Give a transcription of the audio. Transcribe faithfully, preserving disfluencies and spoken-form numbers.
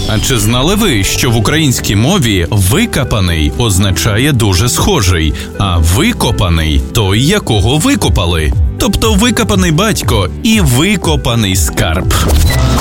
А чи знали ви, що в українській мові «викопаний» означає «дуже схожий», а «викопаний» – той, якого викопали? Тобто викопаний батько і викопаний скарб.